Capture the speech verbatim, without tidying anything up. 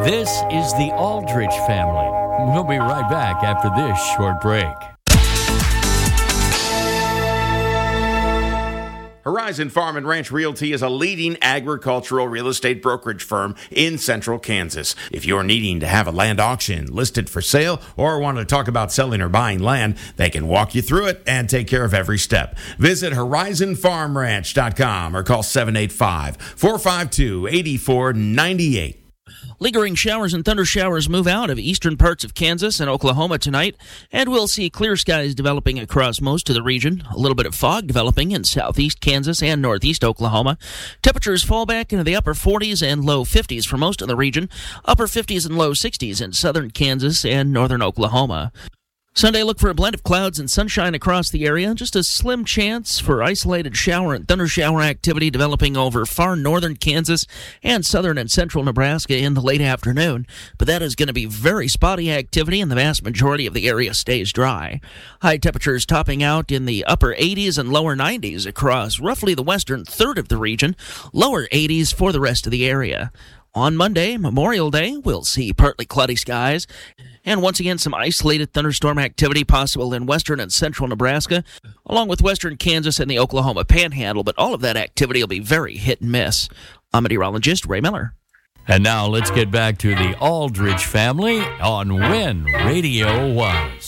This is the Aldrich family. We'll be right back after this short break. Horizon Farm and Ranch Realty is a leading agricultural real estate brokerage firm in central Kansas. If you're needing to have a land auction listed for sale or want to talk about selling or buying land, they can walk you through it and take care of every step. Visit horizon farm ranch dot com or call seven eight five, four five two, eight four nine eight. Lingering showers and thunder showers move out of eastern parts of Kansas and Oklahoma tonight, and we'll see clear skies developing across most of the region. A little bit of fog developing in southeast Kansas and northeast Oklahoma. Temperatures fall back into the upper forties and low fifties for most of the region, upper fifties and low sixties in southern Kansas and northern Oklahoma. Sunday, look for a blend of clouds and sunshine across the area. Just a slim chance for isolated shower and thunder shower activity developing over far northern Kansas and southern and central Nebraska in the late afternoon. But that is going to be very spotty activity, and the vast majority of the area stays dry. High temperatures topping out in the upper eighties and lower nineties across roughly the western third of the region. Lower eighties for the rest of the area. On Monday, Memorial Day, we'll see partly cloudy skies. And once again, some isolated thunderstorm activity possible in western and central Nebraska, along with western Kansas and the Oklahoma Panhandle, but all of that activity will be very hit and miss. I'm meteorologist Ray Miller. And now let's get back to the Aldrich family on When Radio Was.